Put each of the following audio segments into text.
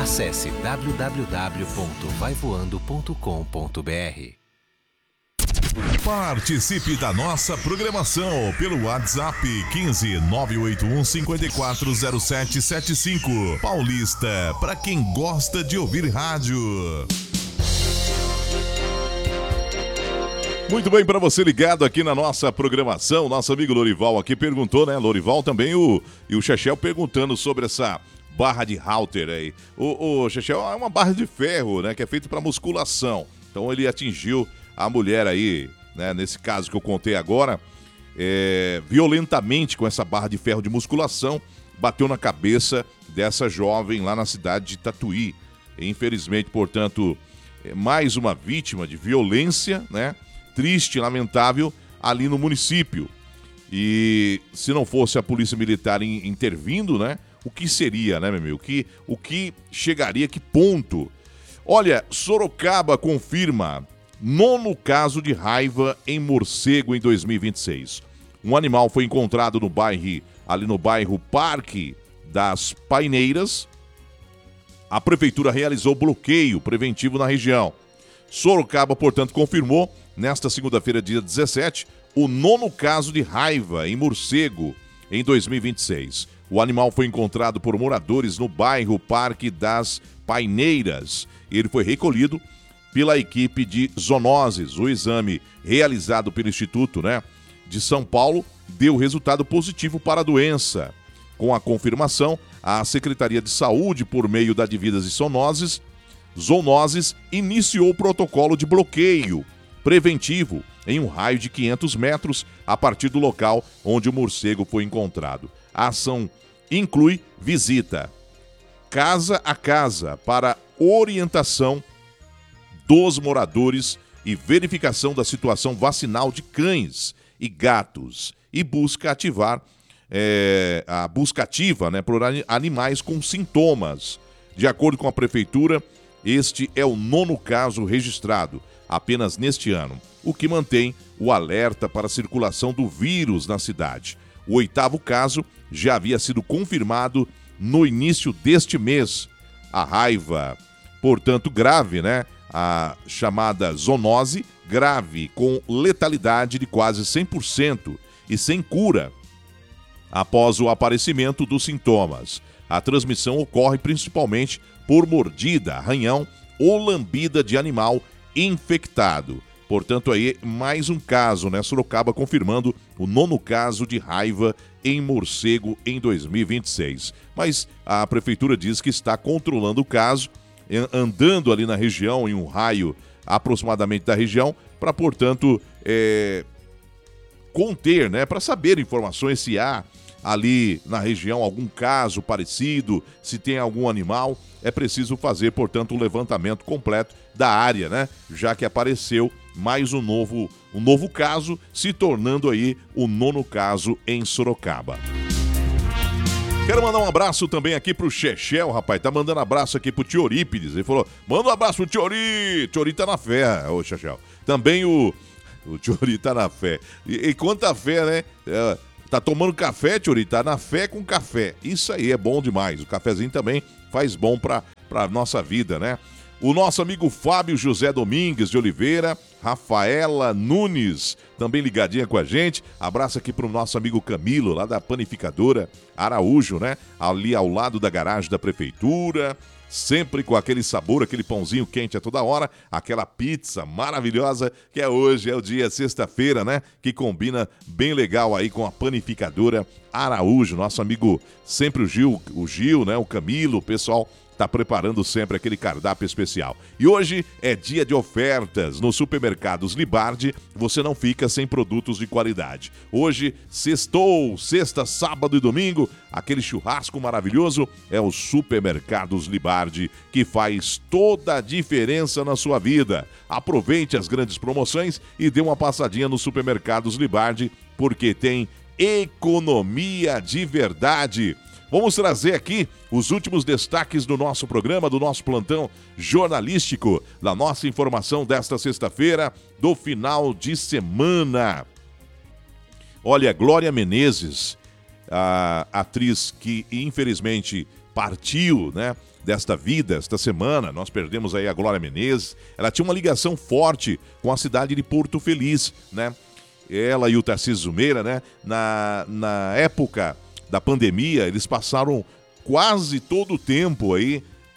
Acesse www.vaivoando.com.br. Participe da nossa programação pelo WhatsApp 15 981 540775. Paulista, para quem gosta de ouvir rádio. Muito bem, para você ligado aqui na nossa programação, nosso amigo Lorival aqui perguntou, né? Lorival também e o Chechel perguntando sobre essa barra de halter aí. O Chechel é uma barra de ferro, né? Que é feita para musculação. Então ele atingiu a mulher aí, né, nesse caso que eu contei agora, violentamente com essa barra de ferro de musculação, bateu na cabeça dessa jovem lá na cidade de Tatuí. Infelizmente, portanto, mais uma vítima de violência, né, triste e lamentável ali no município. E se não fosse a polícia militar intervindo, né, o que seria, né, meu amigo? O que chegaria, que ponto? Olha, Sorocaba confirma 9º caso de raiva em morcego em 2026. Um animal foi encontrado ali no bairro Parque das Paineiras. A prefeitura realizou bloqueio preventivo na região. Sorocaba, portanto, confirmou, nesta segunda-feira, dia 17, o 9º caso de raiva em morcego em 2026. O animal foi encontrado por moradores no bairro Parque das Paineiras. Ele foi recolhido pela equipe de zoonoses. O exame realizado pelo Instituto, né, de São Paulo deu resultado positivo para a doença. Com a confirmação, a Secretaria de Saúde, por meio da Dividas e Zoonoses, iniciou o protocolo de bloqueio preventivo em um raio de 500 metros a partir do local onde o morcego foi encontrado. A ação inclui visita casa a casa para orientação dos moradores e verificação da situação vacinal de cães e gatos e busca ativar a busca ativa, né, por animais com sintomas. De acordo com a prefeitura, este é o 9º caso registrado apenas neste ano, o que mantém o alerta para a circulação do vírus na cidade. O 8º caso já havia sido confirmado no início deste mês. A raiva, portanto, grave, né? A chamada zoonose grave, com letalidade de quase 100% e sem cura após o aparecimento dos sintomas. A transmissão ocorre principalmente por mordida, arranhão ou lambida de animal infectado. Portanto, aí mais um caso, né? Sorocaba confirmando o 9º caso de raiva em morcego em 2026. Mas a prefeitura diz que está controlando o caso, andando ali na região, em um raio aproximadamente da região, para, portanto, conter, né? Para saber informações se há ali na região algum caso parecido, se tem algum animal. É preciso fazer, portanto, um levantamento completo da área, né? Já que apareceu mais um novo caso, se tornando aí o 9º caso em Sorocaba. Quero mandar um abraço também aqui pro Chechel, rapaz. Tá mandando abraço aqui pro Tiorípides. Ele falou, manda um abraço pro Tiori. Tiori tá na fé, ô Chechel. Também o Tiori tá na fé. E quanta fé, né? Tá tomando café, Tiori? Tá na fé com café. Isso aí é bom demais. O cafezinho também faz bom pra nossa vida, né? O nosso amigo Fábio José Domingues de Oliveira, Rafaela Nunes, também ligadinha com a gente. Abraço aqui pro nosso amigo Camilo, lá da panificadora Araújo, né? Ali ao lado da garagem da prefeitura. Sempre com aquele sabor, aquele pãozinho quente a toda hora, aquela pizza maravilhosa, que hoje é o dia sexta-feira, né? Que combina bem legal aí com a panificadora Araújo. Nosso amigo sempre o Gil, né? O Camilo, o pessoal tá preparando sempre aquele cardápio especial. E hoje é dia de ofertas. Nos supermercados Libardi, você não fica sem produtos de qualidade. Hoje, sexta, sábado e domingo, aquele churrasco maravilhoso é o Supermercados Libardi, que faz toda a diferença na sua vida. Aproveite as grandes promoções e dê uma passadinha no Supermercados Libardi, porque tem economia de verdade. Vamos trazer aqui os últimos destaques do nosso programa, do nosso plantão jornalístico, da nossa informação desta sexta-feira, do final de semana. Olha, Glória Menezes, a atriz que infelizmente partiu, né, desta vida, esta semana. Nós perdemos aí a Glória Menezes. Ela tinha uma ligação forte com a cidade de Porto Feliz, né? Ela e o Tarcísio Zumeira, né? Na época da pandemia, eles passaram quase todo o tempo aí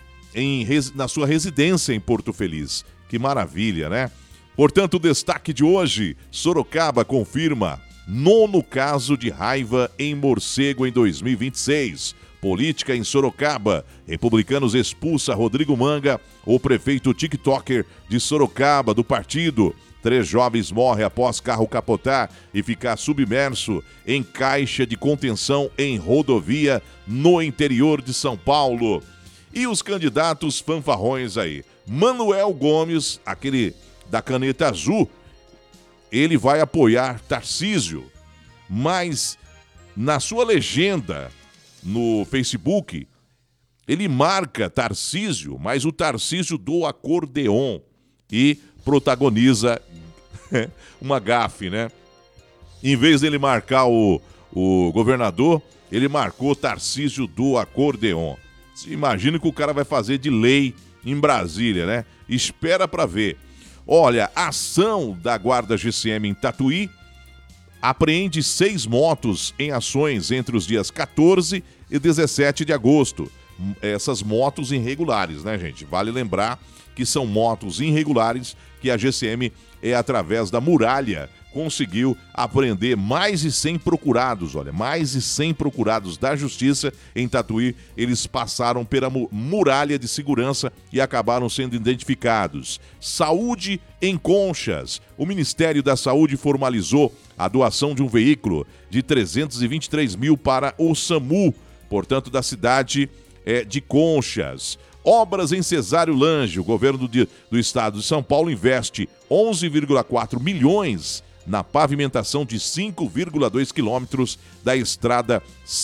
na sua residência em Porto Feliz. Que maravilha, né? Portanto, o destaque de hoje: Sorocaba confirma 9º caso de raiva em morcego em 2026. Política em Sorocaba. Republicanos expulsa Rodrigo Manga, o prefeito TikToker de Sorocaba, do partido. 3 jovens morrem após carro capotar e ficar submerso em caixa de contenção em rodovia no interior de São Paulo. E os candidatos fanfarrões aí. Manuel Gomes, aquele da caneta azul, ele vai apoiar Tarcísio, mas na sua legenda no Facebook, ele marca Tarcísio, mas o Tarcísio do acordeon, e protagoniza uma gafe, né? Em vez dele marcar o governador, ele marcou Tarcísio do acordeon. Imagina que o cara vai fazer de lei em Brasília, né? Espera pra ver. Olha, a ação da Guarda GCM em Tatuí apreende 6 motos em ações entre os dias 14 e 17 de agosto. Essas motos irregulares, né, gente? Vale lembrar que são motos irregulares que a GCM, através da Muralha, conseguiu apreender mais de 100 procurados, olha, mais de 100 procurados da Justiça em Tatuí. Eles passaram pela muralha de segurança e acabaram sendo identificados. Saúde em Conchas. O Ministério da Saúde formalizou a doação de um veículo de 323 mil para o SAMU, portanto, da cidade de Conchas. Obras em Cesário Lange. O governo do estado de São Paulo investe 11,4 milhões na pavimentação de 5,2 quilômetros da estrada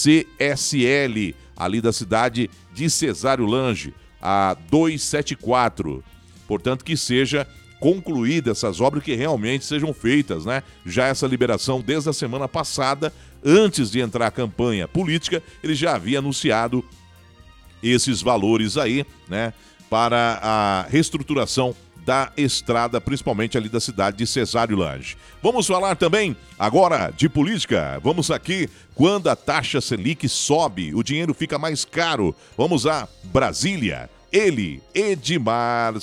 CSL, ali da cidade de Cesário Lange, a 274. Portanto, que seja concluída essas obras, que realmente sejam feitas, né? Já essa liberação desde a semana passada, antes de entrar a campanha política, ele já havia anunciado esses valores aí, né, para a reestruturação da estrada, principalmente ali da cidade de Cesário Lange. Vamos falar também agora de política. Vamos aqui, quando a taxa Selic sobe, o dinheiro fica mais caro. Vamos a Brasília. Ele, Edmar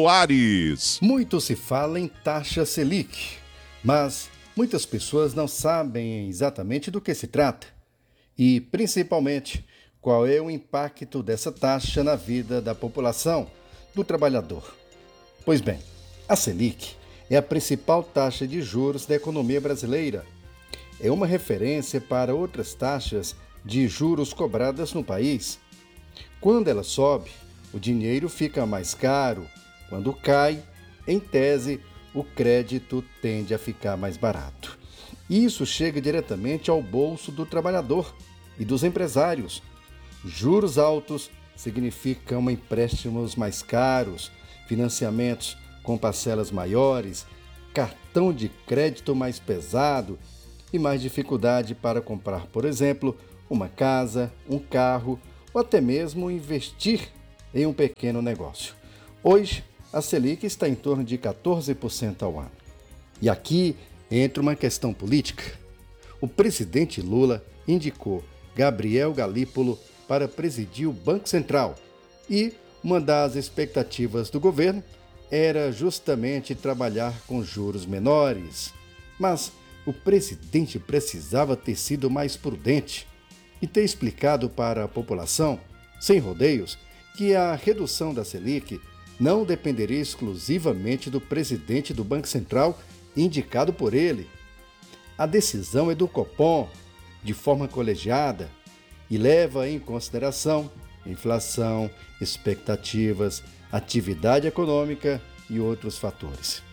Soares. Muito se fala em taxa Selic, mas muitas pessoas não sabem exatamente do que se trata e, principalmente, qual é o impacto dessa taxa na vida da população, do trabalhador. Pois bem, a Selic é a principal taxa de juros da economia brasileira. É uma referência para outras taxas de juros cobradas no país. Quando ela sobe, o dinheiro fica mais caro. Quando cai, em tese, o crédito tende a ficar mais barato. Isso chega diretamente ao bolso do trabalhador e dos empresários. Juros altos significam empréstimos mais caros, financiamentos com parcelas maiores, cartão de crédito mais pesado e mais dificuldade para comprar, por exemplo, uma casa, um carro ou até mesmo investir em um pequeno negócio. Hoje, a Selic está em torno de 14% ao ano. E aqui entra uma questão política. O presidente Lula indicou Gabriel Galípolo para presidir o Banco Central e uma das expectativas do governo era justamente trabalhar com juros menores. Mas o presidente precisava ter sido mais prudente e ter explicado para a população, sem rodeios, que a redução da Selic não dependeria exclusivamente do presidente do Banco Central indicado por ele. A decisão é do Copom, de forma colegiada, e leva em consideração inflação, expectativas, atividade econômica e outros fatores.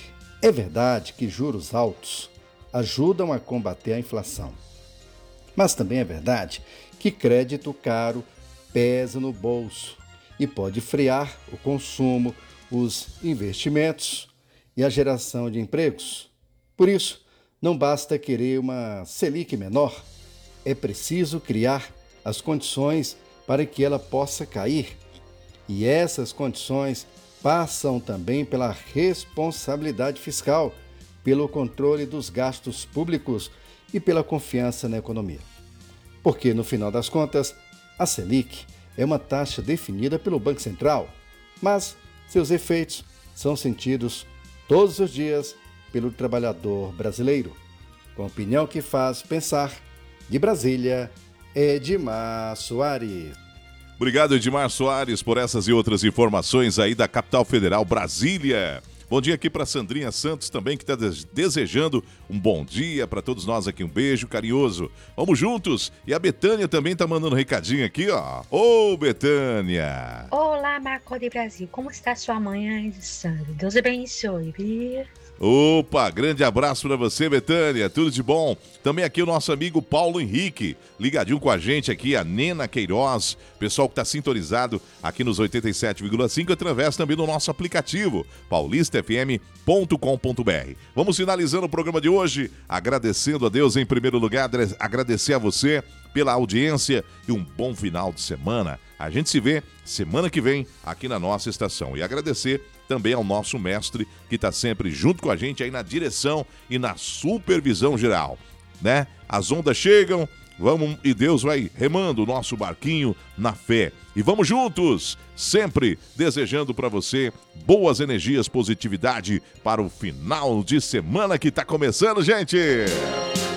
É verdade que juros altos ajudam a combater a inflação, mas também é verdade que crédito caro pesa no bolso e pode frear o consumo, os investimentos e a geração de empregos. Por isso, não basta querer uma Selic menor, é preciso criar as condições para que ela possa cair. E essas condições passam também pela responsabilidade fiscal, pelo controle dos gastos públicos e pela confiança na economia. Porque, no final das contas, a Selic é uma taxa definida pelo Banco Central, mas seus efeitos são sentidos todos os dias pelo trabalhador brasileiro. Com opinião que faz pensar, de Brasília, Edmar Soares. Obrigado, Edmar Soares, por essas e outras informações aí da capital federal, Brasília. Bom dia aqui para Sandrinha Santos também, que está desejando um bom dia para todos nós aqui. Um beijo carinhoso. Vamos juntos. E a Betânia também está mandando um recadinho aqui, ó. Ô, Betânia! Olá, Marco de Brasil. Como está sua manhã de sangue? Deus abençoe, viu? Opa, grande abraço para você, Betânia, tudo de bom. Também aqui o nosso amigo Paulo Henrique, ligadinho com a gente aqui, a Nena Queiroz, pessoal que está sintonizado aqui nos 87,5 através também do nosso aplicativo, paulistafm.com.br. Vamos finalizando o programa de hoje, agradecendo a Deus em primeiro lugar, agradecer a você pela audiência e um bom final de semana. A gente se vê semana que vem aqui na nossa estação. E agradecer também ao nosso mestre que está sempre junto com a gente aí na direção e na supervisão geral, né? As ondas chegam, vamos e Deus vai remando o nosso barquinho na fé. E vamos juntos, sempre desejando para você boas energias, positividade para o final de semana que está começando, gente!